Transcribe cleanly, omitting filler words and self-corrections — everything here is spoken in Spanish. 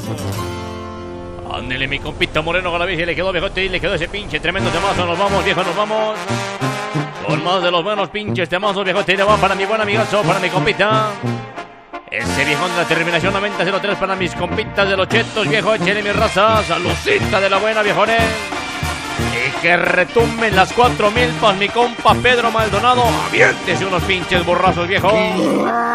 Ándele mi compita Moreno con la bici, le quedó viejote y le quedó ese pinche tremendo temazo. Nos vamos, viejo, nos vamos. Con más de los buenos pinches temazos, viejote. Y le va para mi buen amigazo, para mi compita. Ese viejón de la terminación 9003 para mis compitas de los chetos, viejo. Échele mi raza, saludcita de la buena, viejones. Y que retumben las 4000 para mi compa Pedro Maldonado. Aviéntese unos pinches borrazos, viejo.